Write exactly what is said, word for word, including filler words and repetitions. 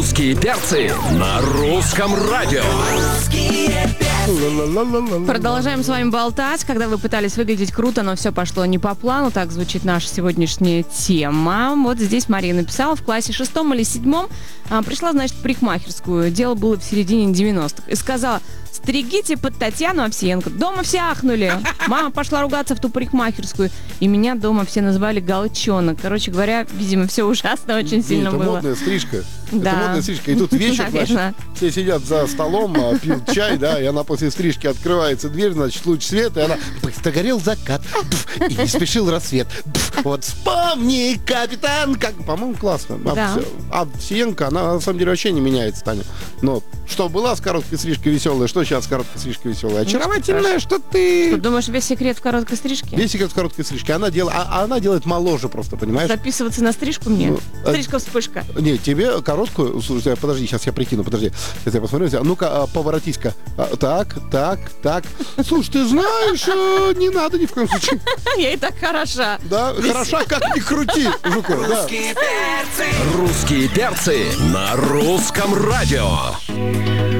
Русские перцы на русском радио. Продолжаем с вами болтать. Когда вы пытались выглядеть круто, но все пошло не по плану. Так звучит наша сегодняшняя тема. Вот здесь Мария написала: в классе шестом или седьмом а, пришла, значит, в парикмахерскую. Дело было в середине девяностых. И сказала: стригите под Татьяну Овсиенко. Дома все ахнули. Мама пошла ругаться в ту парикмахерскую. И меня дома все назвали Галчонок. Короче говоря, видимо, все ужасно очень сильно это было. модная стрижка. Да. Это модная стрижка. И тут вечер, значит, все сидят за столом, а, пьют чай, да, и она после стрижки открывается дверь, значит, луч света, и она: прогорел закат, и не спешил рассвет. Вот вспомни, капитан, как, по-моему, классно. Да. А Овсиенко, она на самом деле вообще не меняется, Таня. Но что была с короткой стрижкой веселая, что сейчас с короткой стрижкой веселая? Очаровательная, что ты... Ты думаешь, весь секрет в короткой стрижке? Весь секрет в короткой стрижке. Она, дел... а, она делает моложе просто, понимаешь? Записываться на стрижку мне? Ну, Стрижка-вспышка. Не, тебе короткую... Слушай, подожди, сейчас я прикину, подожди. Сейчас я посмотрю. А ну-ка, поворотись-ка. А, так, так, так. Слушай, ты знаешь, э, не надо ни в коем случае. Я и так хороша. Да, хороша, как ни крути, Жуков. Да. Русские перцы на русском радио.